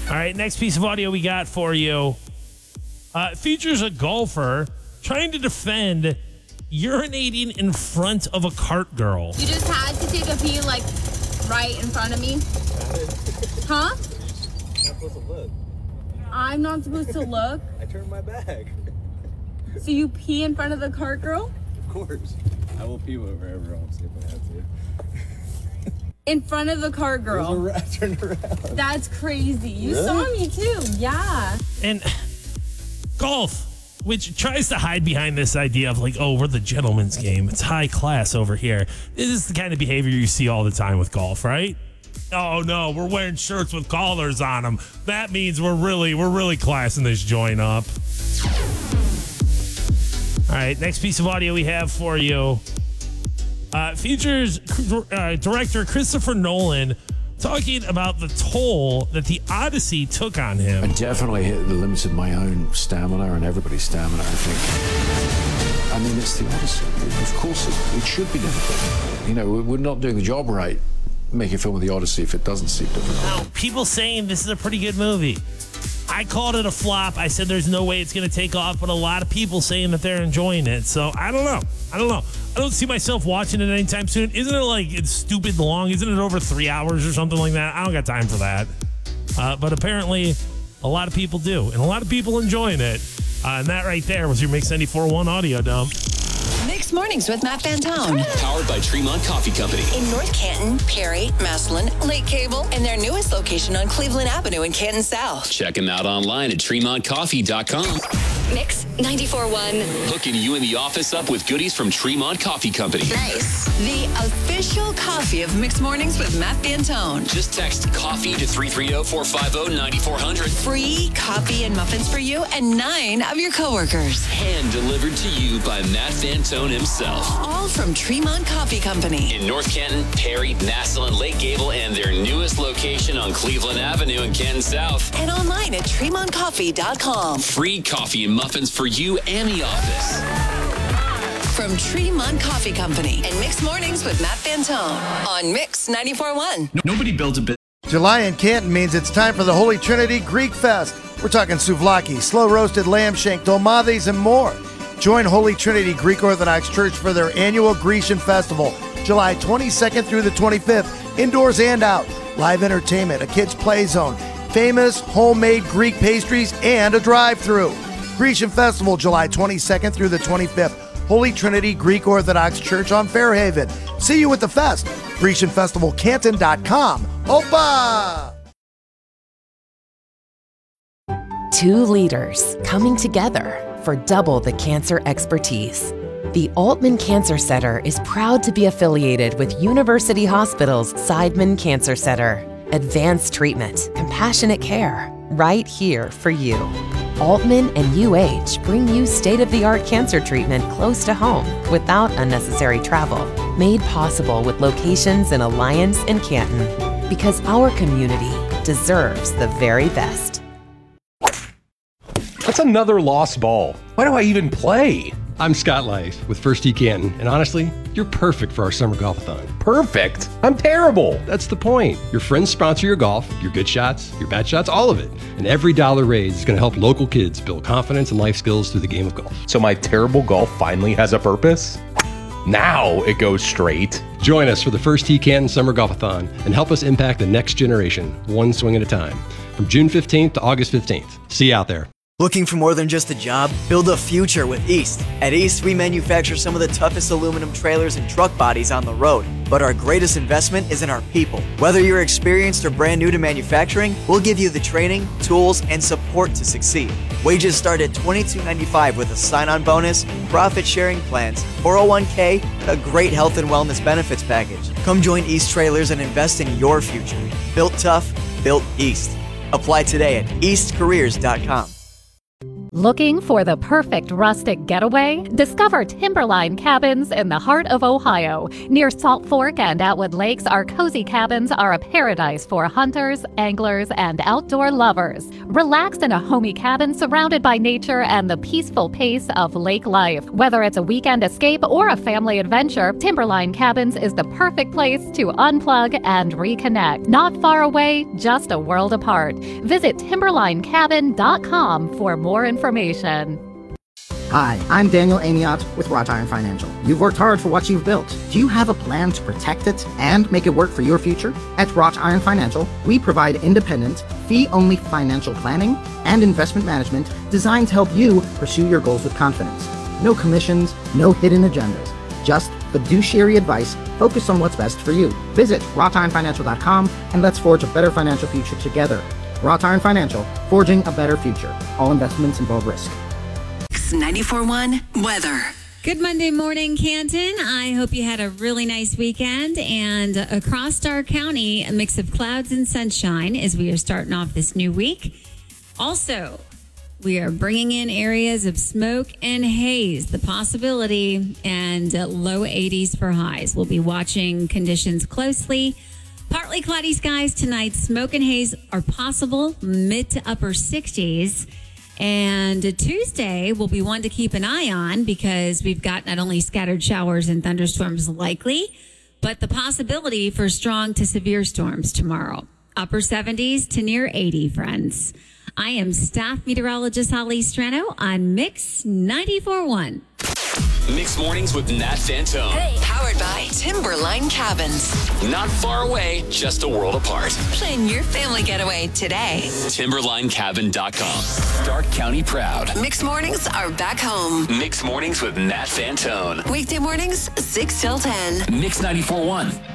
All right, next piece of audio we got for you features a golfer trying to defend urinating in front of a cart girl. You just had to take a pee, like, right in front of me? Huh? You're not supposed to look. I'm not supposed to look? I turned my back. So you pee in front of the cart girl? Of course. I will pee wherever I want to if I have to. In front of the cart girl? I turned around. That's crazy. You Really? saw me too. Yeah. And golf, which tries to hide behind this idea of like, oh, we're the gentleman's game. It's high class over here. This is the kind of behavior you see all the time with golf, right? Oh no, we're wearing shirts with collars on them. That means we're really classing this joint up. All right, next piece of audio we have for you features director Christopher Nolan talking about the toll that the Odyssey took on him. I definitely hit the limits of my own stamina and everybody's stamina, I think. I mean, it's the Odyssey. Of course, it should be difficult. You know, we're not doing the job right making a film with the Odyssey if it doesn't seem difficult. Now, people saying this is a pretty good movie. I called it a flop. I said there's no way it's going to take off, but a lot of people saying that they're enjoying it. So I don't know. I don't see myself watching it anytime soon. Isn't it like it's stupid long? Isn't it over 3 hours or something like that? I don't got time for that. But apparently a lot of people do, and a lot of people enjoying it. And that right there was your Mix 94.1 audio dump. Mixed Mornings with Matt Fantone. Powered by Tremont Coffee Company. In North Canton, Perry, Massillon, Lake Cable, and their newest location on Cleveland Avenue in Canton South. Check them out online at TremontCoffee.com. Mix 94.1. Hooking you in the office up with goodies from Tremont Coffee Company. Nice. The official coffee of Mixed Mornings with Matt Fantone. Just text coffee to 330-450-9400. Free coffee and muffins for you and 9 of your coworkers. Hand delivered to you by Matt Fantone himself. All from Tremont Coffee Company. In North Canton, Perry, Massillon, Lake Gable, and their newest location on Cleveland Avenue in Canton South. And online at TremontCoffee.com. Free coffee and muffins for you and the office. From Tremont Coffee Company and Mixed Mornings with Matt Fantone on Mix 94.1. Nobody builds a business. July in Canton means it's time for the Holy Trinity Greek Fest. We're talking souvlaki, slow-roasted lamb shank, dolmades, and more. Join Holy Trinity Greek Orthodox Church for their annual Grecian Festival, July 22nd through the 25th, indoors and out. Live entertainment, a kids' play zone, famous homemade Greek pastries, and a drive-thru. Grecian Festival, July 22nd through the 25th. Holy Trinity Greek Orthodox Church on Fairhaven. See you at the fest. GrecianFestivalCanton.com. Opa! Two leaders coming together for double the cancer expertise. The Altman Cancer Center is proud to be affiliated with University Hospital's Seidman Cancer Center. Advanced treatment, compassionate care, right here for you. Altman and UH bring you state-of-the-art cancer treatment close to home without unnecessary travel. Made possible with locations in Alliance and Canton. Because our community deserves the very best. That's another lost ball. Why do I even play? I'm Scott Life with First Tee Canton, and honestly, you're perfect for our summer golf-a-thon. Perfect? I'm terrible. That's the point. Your friends sponsor your golf, your good shots, your bad shots, all of it. And every dollar raised is going to help local kids build confidence and life skills through the game of golf. So my terrible golf finally has a purpose? Now it goes straight. Join us for the First Tee Canton Summer Golf-a-thon and help us impact the next generation, one swing at a time. From June 15th to August 15th. See you out there. Looking for more than just a job? Build a future with East. At East, we manufacture some of the toughest aluminum trailers and truck bodies on the road. But our greatest investment is in our people. Whether you're experienced or brand new to manufacturing, we'll give you the training, tools, and support to succeed. Wages start at $22.95 with a sign-on bonus, profit-sharing plans, 401k, and a great health and wellness benefits package. Come join East Trailers and invest in your future. Built tough, built East. Apply today at eastcareers.com. Looking for the perfect rustic getaway? Discover Timberline Cabins in the heart of Ohio. Near Salt Fork and Atwood Lakes, our cozy cabins are a paradise for hunters, anglers, and outdoor lovers. Relax in a homey cabin surrounded by nature and the peaceful pace of lake life. Whether it's a weekend escape or a family adventure, Timberline Cabins is the perfect place to unplug and reconnect. Not far away, just a world apart. Visit timberlinecabin.com for more information. Hi, I'm Daniel Amiot with Wrought Iron Financial. You've worked hard for what you've built. Do you have a plan to protect it and make it work for your future? At Wrought Iron Financial, we provide independent, fee-only financial planning and investment management designed to help you pursue your goals with confidence. No commissions, no hidden agendas. Just fiduciary advice focused on what's best for you. Visit wroughtironfinancial.com and let's forge a better financial future together. Wrought Iron Financial, forging a better future. All investments involve risk. 94.1 weather. Good Monday morning, Canton. I hope you had a really nice weekend. And across our county, a mix of clouds and sunshine as we are starting off this new week. Also, we are bringing in areas of smoke and haze, the possibility, and low 80s for highs. We'll be watching conditions closely. Partly cloudy skies tonight. Smoke and haze are possible, mid to upper 60s. And Tuesday will be one to keep an eye on because we've got not only scattered showers and thunderstorms likely, but the possibility for strong to severe storms tomorrow. Upper 70s to near 80, friends. I am staff meteorologist Holly Strano on Mix 94.1. Mixed Mornings with Nat Fantone. Hey, powered by Timberline Cabins. Not far away, just a world apart. Plan your family getaway today. TimberlineCabin.com. Stark County proud. Mixed Mornings are back home. Mixed Mornings with Nat Fantone. Weekday mornings, 6 till 10. Mix 94.1.